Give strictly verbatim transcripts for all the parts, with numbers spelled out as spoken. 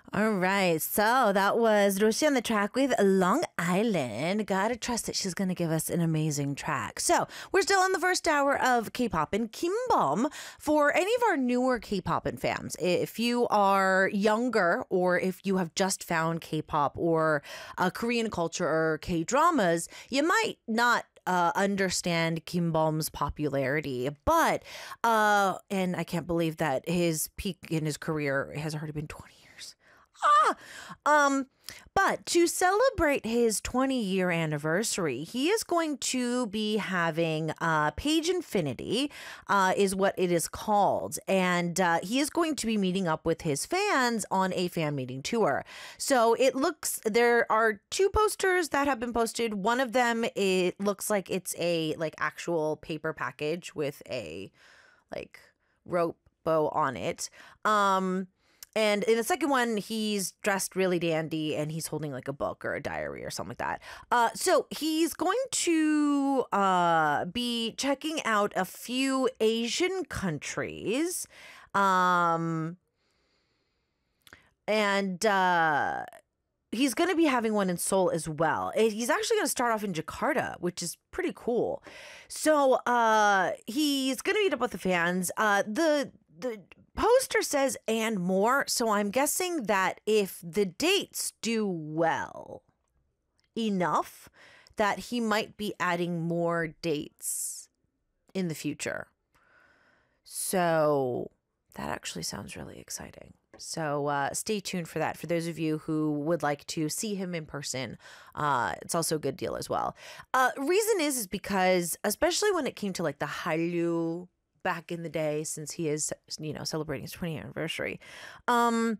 All right, so that was Roshi on the track with Long Island. Gotta trust that she's gonna give us an amazing track. So we're still in the first hour of K-pop and Kimbom. For any of our newer K-pop and fans, if you are younger or if you have just found K-pop or uh, Korean culture or K-dramas, you might not Uh, understand Kim Bom's popularity, but uh, and I can't believe that his peak in his career has already been twenty years. Ah, um, but to celebrate his twenty year anniversary, he is going to be having uh, Page Infinity, uh, is what it is called, and uh, he is going to be meeting up with his fans on a fan meeting tour. So it looks there are two posters that have been posted. One of them, it looks like it's a like actual paper package with a like rope bow on it. Um, And in the second one, he's dressed really dandy and he's holding like a book or a diary or something like that. Uh, so he's going to uh, be checking out a few Asian countries. Um, and uh, he's going to be having one in Seoul as well. Eh, He's actually going to start off in Jakarta, which is pretty cool. So uh, he's going to meet up with the fans. Uh, the the poster says and more, so I'm guessing that if the dates do well enough, that he might be adding more dates in the future. So that actually sounds really exciting. So uh, stay tuned for that. For those of you who would like to see him in person, uh, it's also a good deal as well. Uh, reason is is because, especially when it came to like the Hallyu back in the day, since he is, you know, celebrating his twentieth anniversary. Um,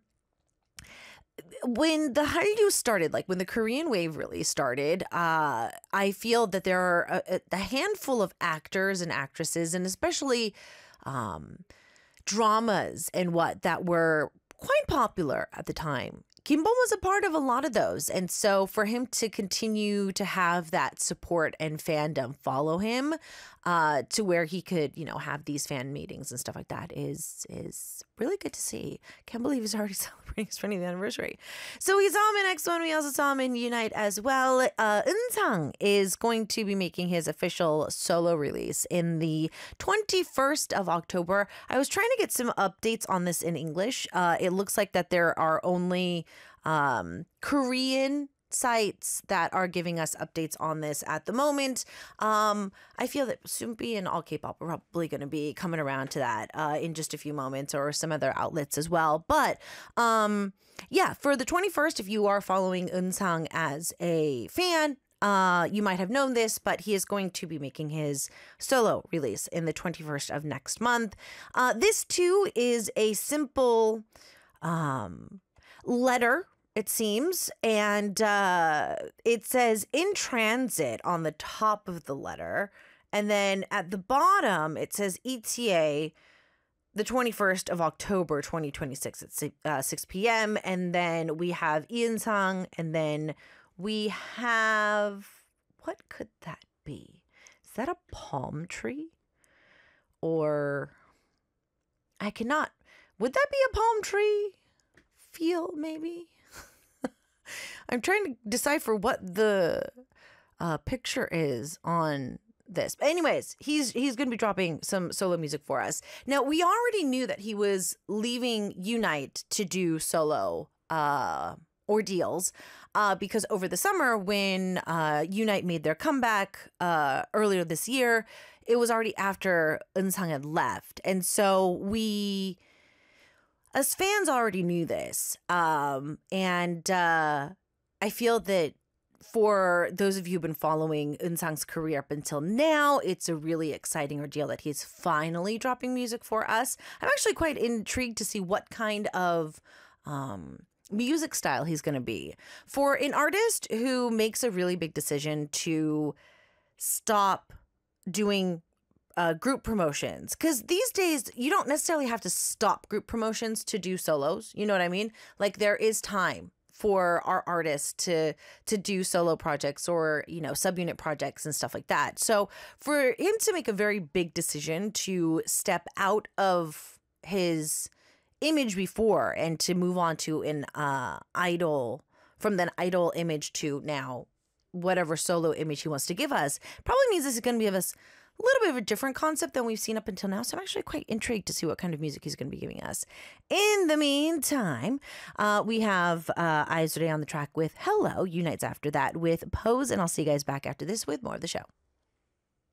when the Hallyu started, like when the Korean wave really started, uh, I feel that there are a, a handful of actors and actresses, and especially um, dramas and what that were quite popular at the time. Kim Bom was a part of a lot of those. And so for him to continue to have that support and fandom follow him uh, to where he could, you know, have these fan meetings and stuff like that is is really good to see. Can't believe he's already celebrating his twentieth anniversary. So we saw him in X one. We also saw him in Unite as well. Uh, Eun is going to be making his official solo release in the twenty-first of October. I was trying to get some updates on this in English. Uh, it looks like that there are only um, Korean sites that are giving us updates on this at the moment. Um, I feel that Soompi and All K-pop are probably going to be coming around to that uh, in just a few moments, or some other outlets as well. But um, yeah, for the twenty-first, if you are following Eun as a fan, uh, you might have known this, but he is going to be making his solo release in the twenty-first of next month. Uh, this too is a simple um, letter, it seems, and uh, it says in transit on the top of the letter, and then at the bottom it says E T A the twenty-first of October twenty twenty-six at six, uh, six p.m. and then we have Ian Sang, and then we have, what could that be? Is that a palm tree? Or I cannot, would that be a palm tree feel maybe? I'm trying to decipher what the uh, picture is on this. But anyways, he's he's going to be dropping some solo music for us. Now, we already knew that he was leaving Unite to do solo uh, ordeals uh, because over the summer when uh, Unite made their comeback uh, earlier this year, it was already after Eun had left. And so we, as fans, already knew this. Um, and uh, I feel that for those of you who've been following Eun career up until now, it's a really exciting ordeal that he's finally dropping music for us. I'm actually quite intrigued to see what kind of um, music style he's going to be. For an artist who makes a really big decision to stop doing Uh, group promotions, because these days you don't necessarily have to stop group promotions to do solos. You know what I mean? Like, there is time for our artists to to do solo projects or, you know, subunit projects and stuff like that. So for him to make a very big decision to step out of his image before, and to move on to an uh, idol, from that idol image to now whatever solo image he wants to give us, probably means this is going to give us a little bit of a different concept than we've seen up until now. So I'm actually quite intrigued to see what kind of music he's going to be giving us. In the meantime, uh, we have uh, Eyes Today on the track with Hello. Unites after that with Pose. And I'll see you guys back after this with more of the show.